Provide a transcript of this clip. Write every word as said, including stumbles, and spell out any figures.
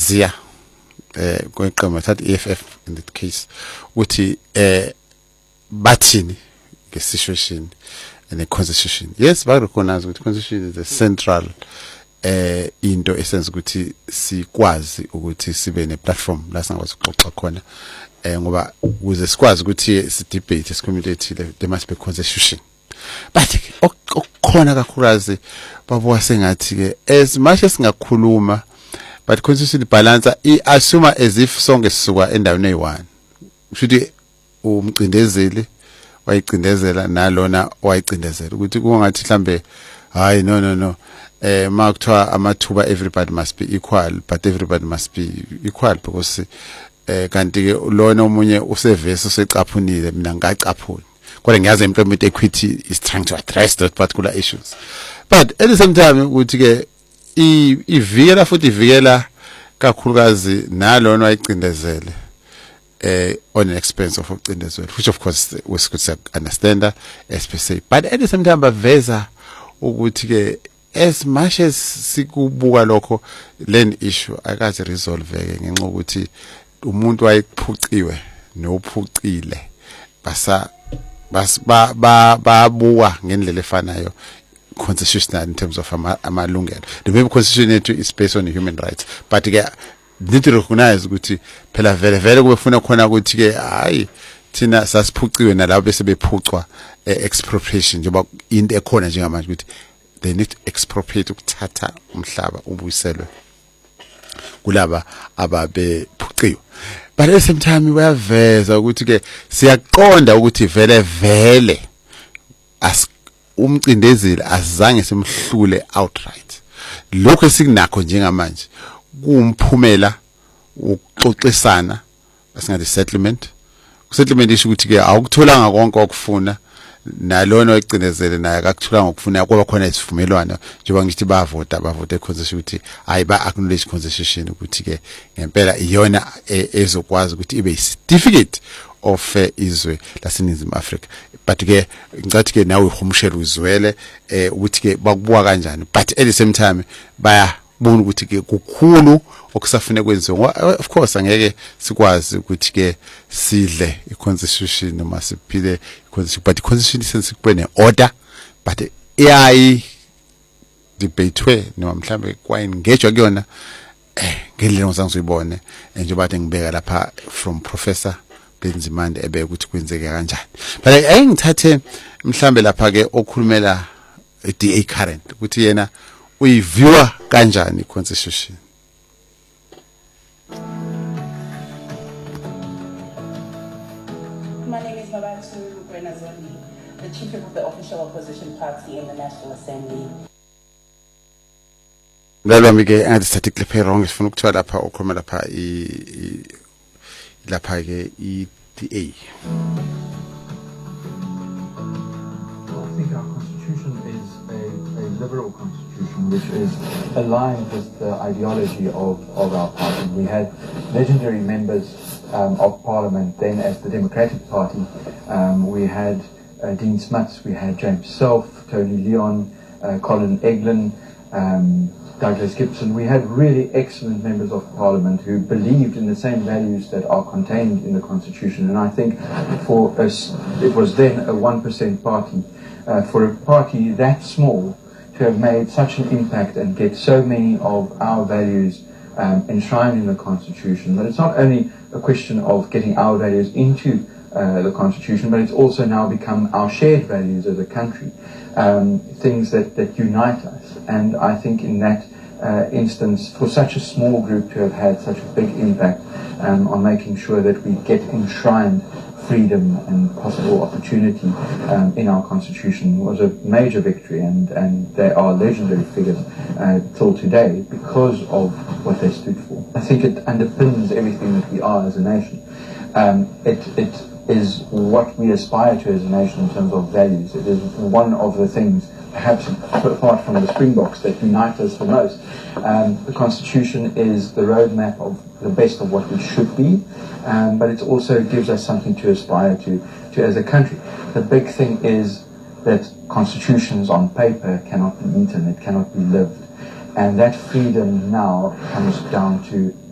ukuhlaziya eh kweqembu thatha E F F in that case uthi eh bathini nge situation and the constitution. Yes, ba recognize ukuthi constitution is a central eh into esenza ukuthi sikwazi ukuthi sibe ne platform la singakwazi ukuxoxa khona eh ngoba ukuze sikwazi ukuthi si debate is community there must be constitution. But okukhona kakhulukazi babuka sengathi ke as much as singakhuluma but constitution balance I assume as if sonke sisuka endaweni eyi-one kushuthi umcindezeli wayicindezela nalona wayicindezela ukuthi kungathi mhlambe hayi no no no eh makuthiwa amathuba everybody must be equal but everybody must be equal because eh kanti ke lona omunye usevese usecaphunile mina ngacaphuni kodwa ngiyazi employment equity is trying to address those particular issues but at the same time ukuthi ke ivikela futhi ivikela kakhulukazi nalona wayicindezele uh, on an expense of ucindezelo, which of course we could understand that as per se, but at the same time baveza ukuthi ke as much as sikubuka lokho land issue akaze resolve ke ngenxa ukuthi umuntu wayephuciwe nophucile basa bas ba babuka ngendlela efanayo constitutional in terms of amalungelo. The maybe constitution yethu is based on human rights, but ke need to recognize ukuthi phela vele vele kubefuna khona ukuthi ke hayi thina sasiphuciwe nalabo bese bephucwa expropriation njengoba into ekhona njengamanje ukuthi they need to expropriate ukuthatha umhlaba ubuyiselwe kulaba ababephuciwe. But at the same time uyaveza ukuthi ke siyaqonda ukuthi vele vele as umcindezeli azange simhlule outright. Lokho esikunakho njengamanje kumphumela ukuxoxisana basingathi settlement. Settlement isho ukuthi ke awukutholanga konke okufuna nalona oyicinezele naye akakutholanga ukufuna kwaba khona isivumelwano njengoba ngithi bavota bavota constitution ukuthi hayi ba acknowledge constitution ukuthi ke ngempela iyona ezokwazi ukuthi ibe certificate of izwe laseNingizimu Afrika. But ke ngicathi ke nawe uhumushela uzwele eh ukuthi ke bakubuka kanjani, but at the same time baya bona ukuthi ke kukhulu okusafune kwenziwe. Of course angeke sikwazi ukuthi ke sidle iconstitution noma siphile iconstitution, but iconstitution sense kubene order but ai debatewe noma mhlambe kwa engage kuyona eh ngendlela ngizangizibone njengoba bathi ngibeka lapha from Professor Benzimande ebe ukuthi kwenzeke kanjani. But ake ngithathe mhlambe lapha ke okhulumela D A current ukuthi yena uyiviewa kanjani constitution. My name is Mabatu Grenazoli, the chief of the official opposition party in the National Assembly. Lalo mike angathi static lephe wrong sifuna ukuthiwa lapha okhuluma lapha i lapha ke I D A. I think our constitution is a, a liberal constitution which is aligned with the ideology of, of our party. We had legendary members um, of parliament then as the Democratic Party. Um, we had uh, Dean Smuts, we had James Self, Tony Leon, uh, Colin Eglin, um, Douglas Gibson. We had really excellent members of parliament who believed in the same values that are contained in the constitution. And I think for us, it was then a one percent party. Uh, for a party that small to have made such an impact and get so many of our values um, enshrined in the constitution. But it's not only a question of getting our values into uh, the constitution, but it's also now become our shared values as a country. Um, things that, that unite us, and I think in that uh, instance, for such a small group to have had such a big impact um, on making sure that we get enshrined freedom and possible opportunity um, in our constitution was a major victory, and, and they are legendary figures uh, till today because of what they stood for. I think it underpins everything that we are as a nation. Um, it, it is what we aspire to as a nation in terms of values. It is one of the things, perhaps apart from the Springboks, that unite us the most. Um, the Constitution is the roadmap of the best of what we should be, um, but it also gives us something to aspire to, to as a country. The big thing is that constitutions on paper cannot be eaten, it cannot be lived. And that freedom now comes down to